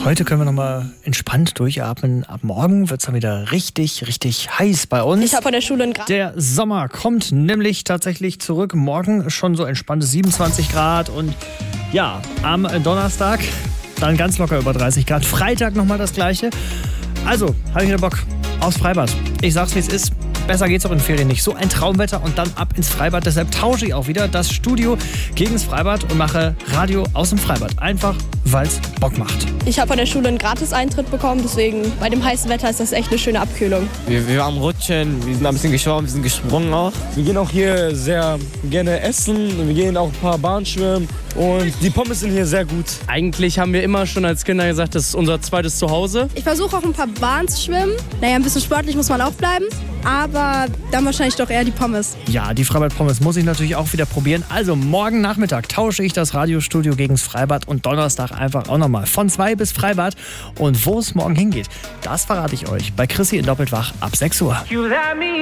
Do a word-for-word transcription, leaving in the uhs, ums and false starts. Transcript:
Heute können wir nochmal entspannt durchatmen. Ab morgen wird es dann wieder richtig, richtig heiß bei uns. Ich habe von der Schule einen Grad. Der Sommer kommt nämlich tatsächlich zurück. Morgen schon so entspannte siebenundzwanzig Grad und ja, am Donnerstag dann ganz locker über dreißig Grad. Freitag nochmal das Gleiche. Also, habe ich wieder Bock aufs Freibad. Ich sag's, wie es ist. Besser geht's auch in Ferien nicht. So ein Traumwetter und dann ab ins Freibad. Deshalb tausche ich auch wieder das Studio gegen das Freibad und mache Radio aus dem Freibad. Einfach, weil es Bock macht. Ich habe von der Schule einen Gratis-Eintritt bekommen, deswegen bei dem heißen Wetter ist das echt eine schöne Abkühlung. Wir, wir waren rutschen, wir sind ein bisschen geschwommen, wir sind gesprungen auch. Wir gehen auch hier sehr gerne essen, wir gehen auch ein paar Bahnen schwimmen und die Pommes sind hier sehr gut. Eigentlich haben wir immer schon als Kinder gesagt, das ist unser zweites Zuhause. Ich versuche auch ein paar Bahnen zu schwimmen. Naja, ein bisschen sportlich muss man auch bleiben, aber dann wahrscheinlich doch eher die Pommes. Ja, die Freibad-Pommes muss ich natürlich auch wieder probieren. Also morgen Nachmittag tausche ich das Radiostudio gegen das Freibad und Donnerstag einfach auch nochmal von zwei bis Freibad. Und wo es morgen hingeht, das verrate ich euch bei Chrissy in Doppeltwach ab sechs Uhr.